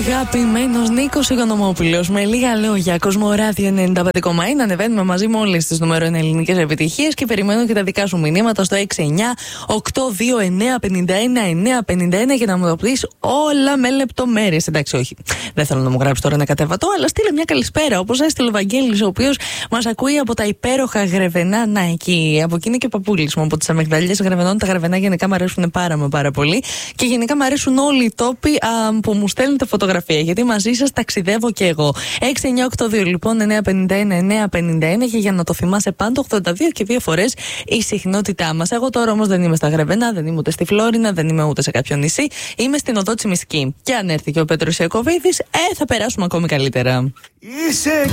Αγαπημένος Νίκος Οικονομόπουλος με λίγα λόγια. Κοσμοράδιο 95,1. Ανεβαίνουμε μαζί με όλες τις νούμερο 1 ελληνικές επιτυχίες και περιμένω και τα δικά σου μηνύματα στο 6982951951 για να μου το πεις όλα με λεπτομέρειες. Εντάξει, όχι. Δεν θέλω να μου γράψει τώρα ένα κατέβατο, αλλά στείλε μια καλησπέρα. Όπως έστειλε ο Βαγγέλης, ο οποίος μας ακούει από τα υπέροχα Γρεβενά. Να, εκεί. Από εκεί είναι και ο παππούλης μου, από τις αμυγδαλιές Γρεβενών. Τα Γρεβενά γενικά μου αρέσουν πάρα πολύ. Και γενικά μου αρέσουν όλοι οι τόποι που μου στέλνετε φωτογραφία. Γιατί μαζί σας ταξιδεύω και εγώ. 6982 λοιπόν 951-951 και για να το θυμάσαι πάντα 82 και 2 φορές η συχνότητά μας. Εγώ τώρα όμως δεν είμαι στα Γρεβενά, δεν είμαι ούτε στη Φλόρινα, δεν είμαι ούτε σε κάποιο νησί. Είμαι στην οδό Τσιμισκή. Και αν έρθει και ο Πέτρος Ιακωβίδης, θα περάσουμε ακόμη καλύτερα.